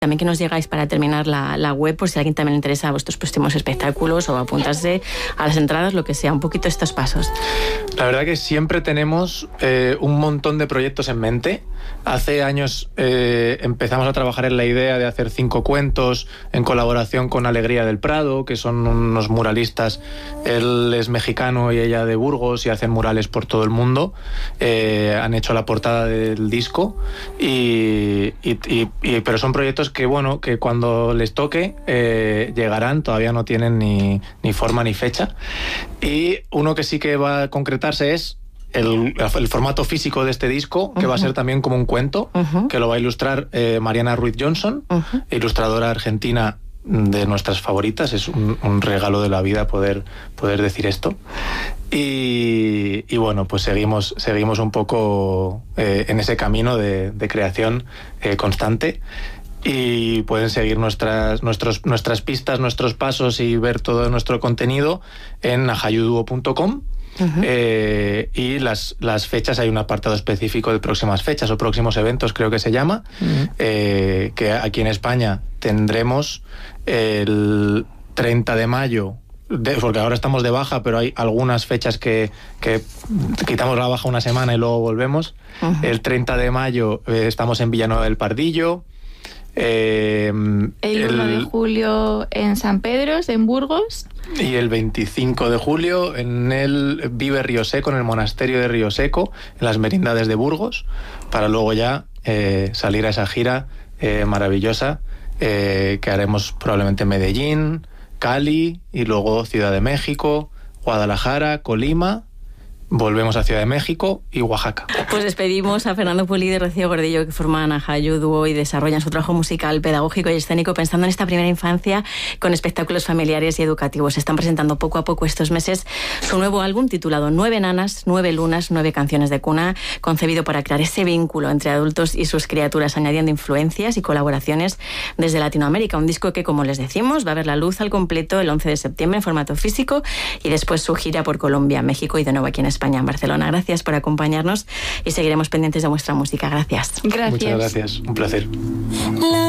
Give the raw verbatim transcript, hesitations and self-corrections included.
También que nos digáis para terminar la, la web, por si a alguien también le interesa a vuestros próximos espectáculos o apuntarse a las entradas, lo que sea, un poquito estos pasos. La verdad que siempre tenemos eh, un montón de proyectos en mente. Hace años eh, empezamos a trabajar en la idea de hacer cinco cuentos en colaboración con Alegría del Prado, que son unos muralistas. Él es mexicano y ella de Burgos y hacen murales por todo el mundo. Eh, han hecho la portada del disco, y, y, y, y, pero son proyectos que, bueno, que cuando les toque eh, llegarán, todavía no tienen ni, ni forma ni fecha. Y uno que sí que va a concretarse es El, el formato físico de este disco, que uh-huh. va a ser también como un cuento, uh-huh. que lo va a ilustrar eh, Mariana Ruiz Johnson, uh-huh. ilustradora argentina de nuestras favoritas. Es un, un regalo de la vida poder, poder decir esto. Y, y bueno, pues seguimos, seguimos un poco eh, en ese camino de, de creación eh, constante. Y pueden seguir nuestras, nuestros, nuestras pistas, nuestros pasos y ver todo nuestro contenido en ajayuduo punto com. Uh-huh. Eh, y las, las fechas, hay un apartado específico de próximas fechas o próximos eventos, creo que se llama, uh-huh. eh, que aquí en España tendremos el treinta de mayo, de, porque ahora estamos de baja, pero hay algunas fechas que, que quitamos la baja una semana y luego volvemos. Uh-huh. El treinta de mayo eh, estamos en Villanueva del Pardillo. Eh, el uno de julio en San Pedros, en Burgos. Y el veinticinco de julio en el Vive Río Seco, en el monasterio de Río Seco, en las Merindades de Burgos, para luego ya eh, salir a esa gira eh, maravillosa eh, que haremos probablemente en Medellín, Cali y luego Ciudad de México, Guadalajara, Colima. Volvemos a Ciudad de México y Oaxaca. Pues despedimos a Fernando Pulido y Rocío Gordillo, que forman Ajayuduo y desarrollan su trabajo musical, pedagógico y escénico pensando en esta primera infancia con espectáculos familiares y educativos. Están presentando poco a poco estos meses su nuevo álbum titulado Nueve Nanas, Nueve Lunas, Nueve Canciones de Cuna, concebido para crear ese vínculo entre adultos y sus criaturas, añadiendo influencias y colaboraciones desde Latinoamérica. Un disco que, como les decimos, va a ver la luz al completo el once de septiembre en formato físico, y después su gira por Colombia, México y de nuevo aquí en España. España, en Barcelona. Gracias por acompañarnos y seguiremos pendientes de vuestra música. Gracias. Gracias. Muchas gracias. Un placer.